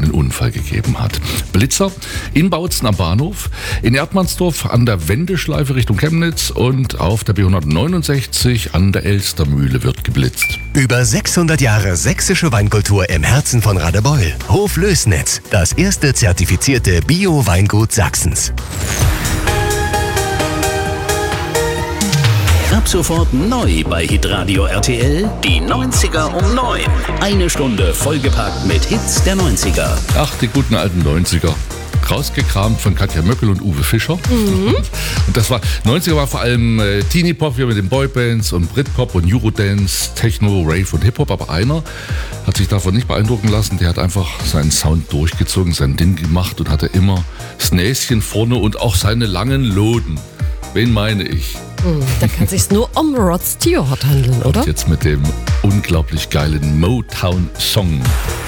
einen Unfall gegeben hat. Blitzer in Bautzen am Bahnhof, in Erdmannsdorf an der Wendeschleife Richtung Chemnitz und auf der B169 an der Elstermühle wird geblitzt. Über 600 Jahre sächsische Weinkultur im Herzen von Radebeul. Hof Lößnitz, das erste zertifizierte Bio-Weingut Sachsens. Ab sofort neu bei Hitradio RTL, die 90er um 9. Eine Stunde vollgepackt mit Hits der 90er. Ach, die guten alten 90er. Rausgekramt von Katja Möckel und Uwe Fischer. Und das war, 90er war vor allem Teenie-Pop, wie mit den Boybands und Britpop und Eurodance, Techno, Rave und Hip-Hop. Aber einer hat sich davon nicht beeindrucken lassen. Der hat einfach seinen Sound durchgezogen, sein Ding gemacht und hatte immer das Näschen vorne und auch seine langen Loden. Wen meine ich? Da kann es sich nur um Rod Stewart handeln, oder? Und jetzt mit dem unglaublich geilen Motown-Song.